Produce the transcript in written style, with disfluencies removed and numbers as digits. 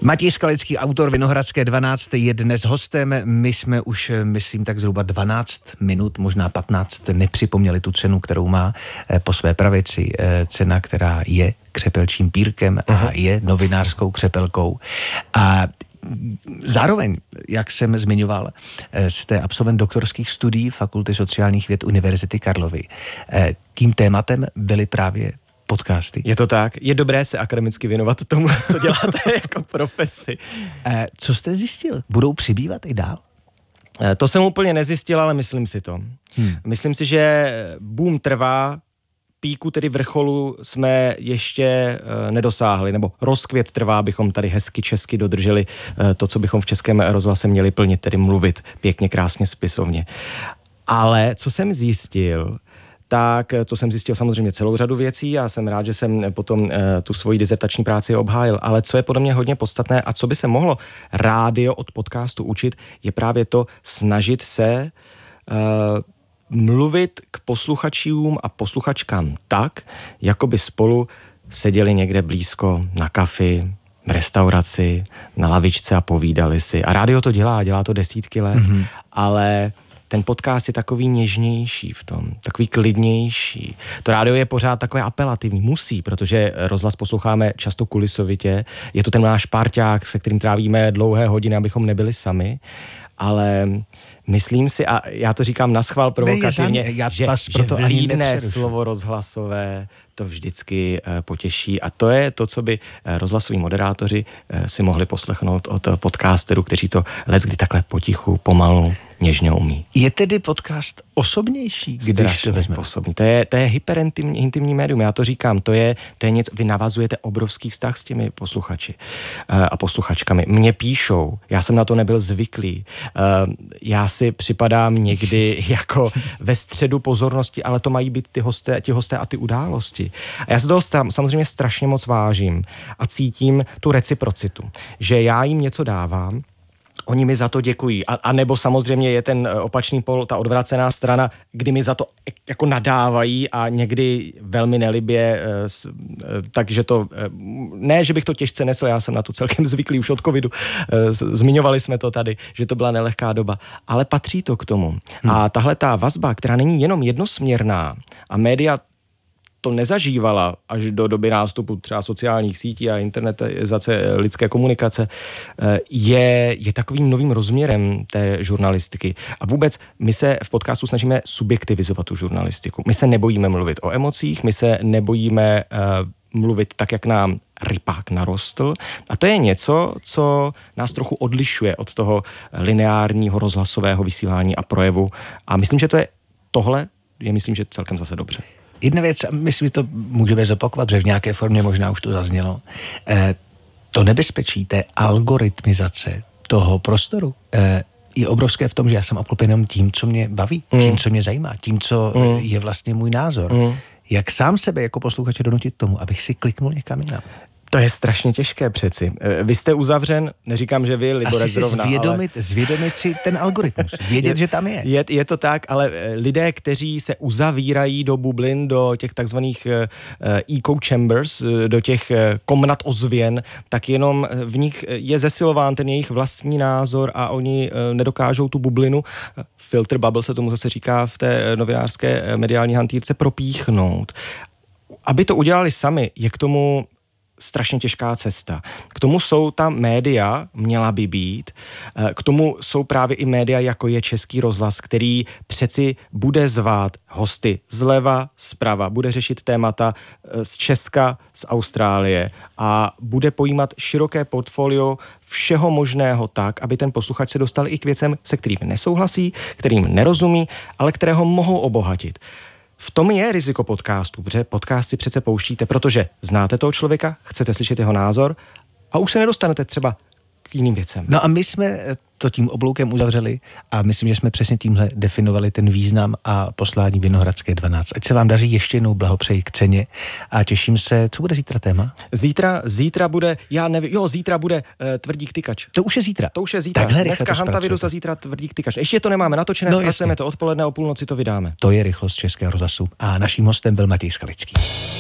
Matěj Skalický, autor Vinohradské 12, je dnes hostem. My jsme už, myslím, tak zhruba 12 minut, možná 15, nepřipomněli tu cenu, kterou má po své pravici. Cena, která je křepelčím pírkem a je novinářskou křepelkou. A zároveň, jak jsem zmiňoval, jste absolvent doktorských studií Fakulty sociálních věd Univerzity Karlovy. Tím tématem byly právě podcasty. Je to tak? Je dobré se akademicky věnovat tomu, co děláte jako profesi. Co jste zjistil? Budou přibývat i dál? To jsem úplně nezjistil, ale myslím si to. Myslím si, že boom trvá, píku, tedy vrcholu, jsme ještě nedosáhli, nebo rozkvět trvá, abychom tady hezky česky dodrželi to, co bychom v Českém rozhlase měli plnit, tedy mluvit pěkně, krásně, spisovně. Ale co jsem zjistil, tak to jsem zjistil samozřejmě celou řadu věcí a jsem rád, že jsem potom tu svoji dizertační práci obhájil. Ale co je podle mě hodně podstatné a co by se mohlo rádio od podcastu učit, je právě to snažit se mluvit k posluchačům a posluchačkám tak, jako by spolu seděli někde blízko na kafi, v restauraci, na lavičce a povídali si. A rádio to dělá to desítky let, ale ten podcast je takový něžnější v tom, takový klidnější. To rádio je pořád takové apelativní, musí, protože rozhlas posloucháme často kulisovitě. Je to ten náš parťák, se kterým trávíme dlouhé hodiny, abychom nebyli sami, ale myslím si, a já to říkám naschvál provokativně, že vlídné slovo rozhlasové to vždycky potěší a to je to, co by rozhlasoví moderátoři si mohli poslechnout od podcasterů, kteří to leckdy takhle potichu, pomalu, něžně umí. Je tedy podcast osobnější, když to vezmeme? Osobní. To je hyperintimní médium, já to říkám, to je něco, vy navazujete obrovský vztah s těmi posluchači a posluchačkami. Mně píšou, já jsem na to nebyl zvyklý, já si připadám někdy jako ve středu pozornosti, ale to mají být ti hosté a ty události. A já se toho samozřejmě strašně moc vážím a cítím tu reciprocitu, že já jim něco dávám, oni mi za to děkují. A nebo samozřejmě je ten opačný pol, ta odvracená strana, kdy mi za to jako nadávají a někdy velmi nelibě, takže to, ne, že bych to těžce nesl, já jsem na to celkem zvyklý už od covidu, zmiňovali jsme to tady, že to byla nelehká doba, ale patří to k tomu. A tahle ta vazba, která není jenom jednosměrná a média to nezažívala až do doby nástupu třeba sociálních sítí a internetizace lidské komunikace, je takovým novým rozměrem té žurnalistiky. A vůbec my se v podcastu snažíme subjektivizovat tu žurnalistiku. My se nebojíme mluvit o emocích, my se nebojíme mluvit tak, jak nám rypák narostl. A to je něco, co nás trochu odlišuje od toho lineárního rozhlasového vysílání a projevu. A myslím, že tohle je myslím, že celkem zase dobře. Jedna věc, myslím, že to můžeme zopakovat, že v nějaké formě možná už to zaznělo, to nebezpečí té algoritmizace toho prostoru je obrovské v tom, že já jsem obklopen jenom tím, co mě baví, tím, co mě zajímá, tím, co je vlastně můj názor. Jak sám sebe jako posluchače donutit tomu, abych si kliknul někam jinam? To je strašně těžké přeci. Vy jste uzavřen, neříkám, že vy, Libore, zrovna, zvědomit si ten algoritmus, vědět, že tam je. Je to tak, ale lidé, kteří se uzavírají do bublin, do těch takzvaných echo chambers, do těch komnat ozvěn, tak jenom v nich je zesilován ten jejich vlastní názor a oni nedokážou tu bublinu, filter bubble se tomu zase říká v té novinářské mediální hantýrce, propíchnout. Aby to udělali sami, je k tomu strašně těžká cesta. K tomu jsou ta média, měla by být, k tomu jsou právě i média, jako je Český rozhlas, který přeci bude zvát hosty zleva, zprava, bude řešit témata z Česka, z Austrálie a bude pojímat široké portfolio všeho možného tak, aby ten posluchač se dostal i k věcem, se kterými nesouhlasí, kterým nerozumí, ale které ho mohou obohatit. V tom je riziko podcastu, protože podcast si přece pouštíte, protože znáte toho člověka, chcete slyšet jeho názor a už se nedostanete třeba k jiným věcem. No a my jsme to tím obloukem uzavřeli a myslím, že jsme přesně tímhle definovali ten význam a poslání Vinohradské 12. Ať se vám daří, ještě jednou blahopřeji k ceně a těším se, co bude zítra téma? Zítra bude, já nevím, zítra bude Tvrdík tykač. To už je zítra. Takhle dneska Hantavirus a zítra Tvrdík tykač. Ještě to nemáme natočené, zpracujeme to odpoledne, o půlnoci to vydáme. To je rychlost Českého rozhlasu a naším hostem byl Matěj Skalický.